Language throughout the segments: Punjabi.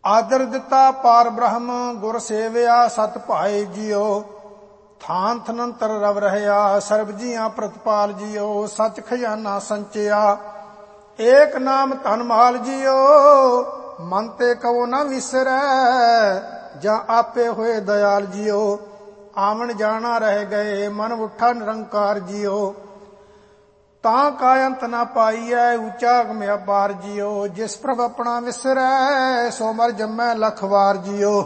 ਆਦਰ ਦਿੱਤਾ ਪਾਰ ਬ੍ਰਹਮ ਗੁਰ ਸੇਵਿਆ ਸਤ ਭਾਏ ਜਿਉ। ਥਾਨ ਥਨੰਤਰ ਰਵ ਰਹਿਆ ਸਰਬ ਜੀਆਂ ਪ੍ਰਤਪਾਲ ਜਿਉ। ਸਚ ਖਜ਼ਾਨਾ ਸੰਚਿਆ ਏਕ ਨਾਮ ਧਨ ਮਾਲ ਜਿਉ। ਮਨ ਤੇ ਕਉ ਨਾ ਵਿਸਰੈ ਜਾਂ ਆਪੇ ਹੋਏ ਦਇਆਲ ਜਿਉ। ਆਵਣ ਜਾਣਾ ਰਹਿ ਗਏ ਮਨ ਉੱਠਾ ਨਿਰੰਕਾਰ ਜਿਉ। ਤਾਂ ਕਾ ਅੰਤ ਨਾ ਪਾਈਐ ਉੱਚਾ ਅਗਮ ਅਪਾਰ ਜਿਉ। ਜਿਸ ਪ੍ਰਭ ਆਪਣਾ ਵਿਸਰੈ ਸੋ ਮਰ ਜੰਮੈ ਲੱਖ ਵਾਰ ਜਿਉ।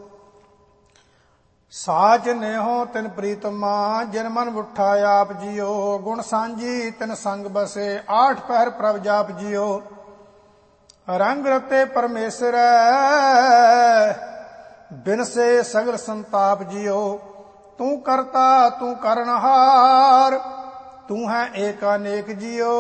ਸਾਚ ਨੇਹੋ ਤਿਨ ਪ੍ਰੀਤਮਾ ਜਿਨ ਮਨ ਉੱਠਾ ਆਪ ਜਿਉ। ਗੁਣ ਸਾਂਝੀ ਤਿਨ ਸੰਗ ਬਸੇ ਆਠ ਪਹਿਰ ਪ੍ਰਭ ਜਾਪ ਜਿਉ। ਰੰਗ ਰਤੇ ਪਰਮੇਸ਼ਰੈ ਬਿਨਸੇ ਸਗਲ ਸੰਤਾਪ ਜਿਉ। ਤੂੰ ਕਰਤਾ ਤੂੰ ਕਰਨਹਾਰ ਤੂੰ ਹੈ ਏਕ ਅਨੇਕ ਜਿਉ।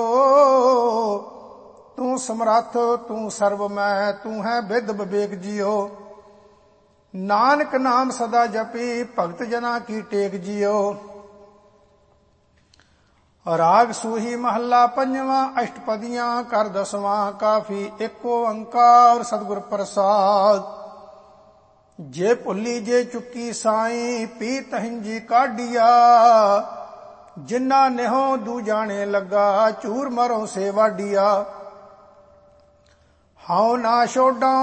ਤੂੰ ਸਮਰੱਥ ਤੂੰ ਸਰਵਮੈ ਤੂੰ ਹੈ ਬਿਦ ਵਿਵੇਕ ਜਿਉ। ਨਾਨਕ ਨਾਮ ਸਦਾ ਜਪੀ ਭਗਤ ਜਨਾ ਕੀ ਟੇਕ ਜਿਉ। ਰਾਗ ਸੂਹੀ ਮਹੱਲਾ ਪੰਜਵਾਂ ਅਸ਼ਟਪਦੀਆਂ ਕਰ ਦਸਵਾਂ ਕਾਫੀ ਏਕ ਓੰਕਾਰ ਸਤਿਗੁਰ ਪ੍ਰਸਾਦ। ਜੇ ਭੁੱਲੀ ਜੇ ਚੁੱਕੀ ਸਾਈਂ ਪੀ ਤਹਿੰਜੀ ਕਾਢੀਆ। ਜਿਨਾ ਨਿਹੋ ਦੂ ਜਾਣੇ ਲੱਗਾ ਝੂਰ ਮਰੋਂ ਸੇ ਵਾਢੀਆ। ਹਉ ਨਾ ਛੋਡਾਂ